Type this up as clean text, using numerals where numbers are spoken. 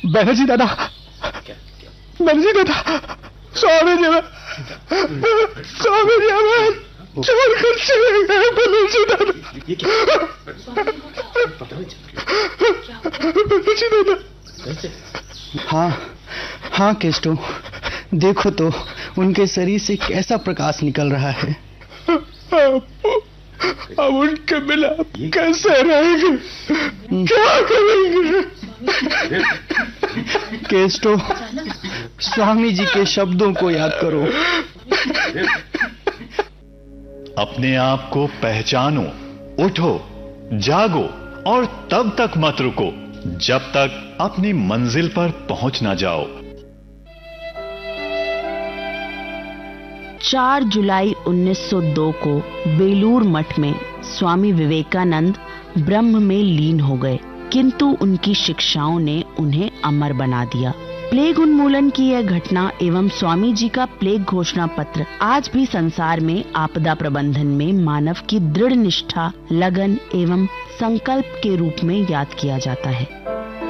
बनर्जी दादा, बनर्जी दादा, स्वामी जी हमें छोड़कर चले गए। बनर्जी दादा, बनर्जी दादा। हाँ केस्टो, देखो तो उनके शरीर से कैसा प्रकाश निकल रहा है। अब उनके बिना कैसे रहेंगे, क्या करेंगे? केस्टो, स्वामी जी के शब्दों को याद करो। अपने आप को पहचानो, उठो, जागो और तब तक मत रुको जब तक अपनी मंजिल पर पहुंच ना जाओ। 4 जुलाई 1902 को बेलूर मठ में स्वामी विवेकानंद ब्रह्म में लीन हो गए, किंतु उनकी शिक्षाओं ने उन्हें अमर बना दिया। प्लेग उन्मूलन की यह घटना एवं स्वामी जी का प्लेग घोषणा पत्र आज भी संसार में आपदा प्रबंधन में मानव की दृढ़ निष्ठा, लगन एवं संकल्प के रूप में याद किया जाता है।